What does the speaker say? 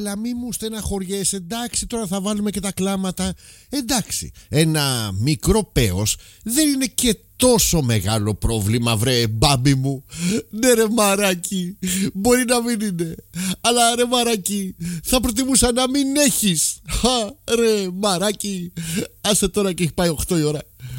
Έλα, μη μου στεναχωριέσαι. Εντάξει, τώρα θα βάλουμε και τα κλάματα. Εντάξει, ένα μικρό πέος δεν είναι και τόσο μεγάλο πρόβλημα, βρε μπάμπι μου. Ναι ρε μαράκι, μπορεί να μην είναι, αλλά ρε μαράκι, θα προτιμούσα να μην έχεις. Ρε μαράκι. Άσε τώρα και έχει πάει 8 η ώρα.